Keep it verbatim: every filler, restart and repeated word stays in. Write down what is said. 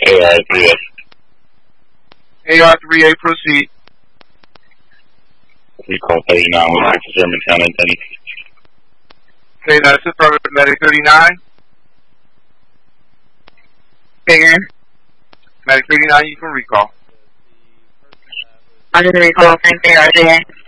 A R three A. A R three A, proceed. Recall thirty-nine with six Germantown and Denny. Okay, that's affirmative. Medic thirty-nine. Figure. Medic thirty-nine, you can recall. Under the recall, same thing, R J A.